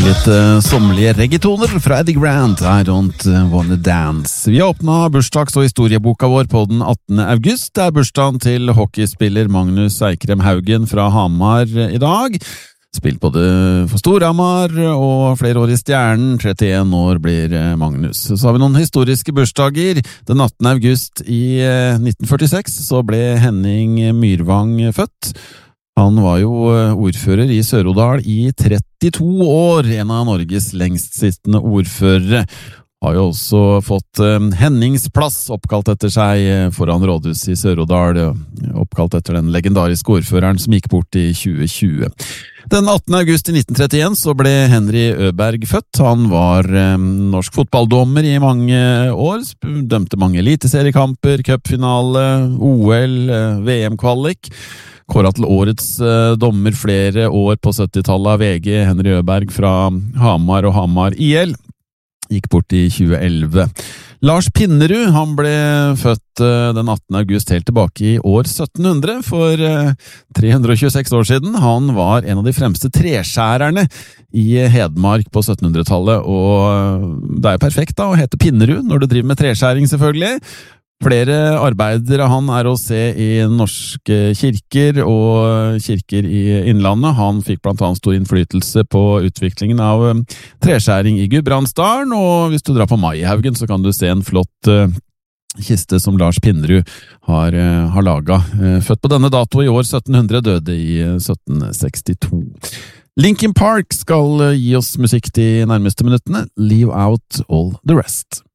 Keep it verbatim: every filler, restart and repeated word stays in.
Litt uh, sommerlige reggaetoner fra Eddie Grant, I Don't Wanna Dance. Vi har åpnet bursdags- og historieboka vår på den attende august. Det er bursdagen til hockeyspiller Magnus Eikrem Haugen fra Hamar i dag. Spilt både for Storhamar og flere år i Stjernen. trettien år blir Magnus. Så har vi noen historiske bursdager. Den attende august i nitten førtiseks så ble Henning Myrvang født. Han var jo ordfører i Sør-Odal i trettito år, en av Norges lengstsittende ordførere. Har jo også fått Henningsplass oppkalt etter seg foran rådhuset i Sør-Odal, oppkalt etter den legendariske ordføreren som gikk bort i tjue tjue. Den attende august i nitten trettien så ble Henry Øberg født. Han var eh, norsk fotballdommer i mange år, dømte mange eliteseriekamper, cupfinale, O L, eh, V M-kvalik. Kåret til årets eh, dommer flere år på syttitallet av V G, Henry Øberg fra Hamar og Hamar I L. Gikk bort i tjue elleve. Lars Pinnerud, han ble født eh, den attende august helt tilbake i år sytten hundre, for eh, tre hundre og tjueseks år siden. Han var en av de fremste treskjærerne i Hedmark på syttenhundretallet, og det er jo perfekt da å hete Pinnerud når du driver med treskjæring selvfølgelig. Flere arbeidere han er å se i norske kirker og kirker i innlandet. Han fikk blant annet stor innflytelse på utviklingen av treskjæring i Gudbrandsdalen, og hvis du drar på Maihaugen så kan du se en flott uh, kiste som Lars Pinnerud har, uh, har laget. Uh, født på denne dato i år sytten hundre, døde i sytten sekstito. Linkin Park skal uh, gi oss musikk de nærmeste minuttene. Leave out all the rest.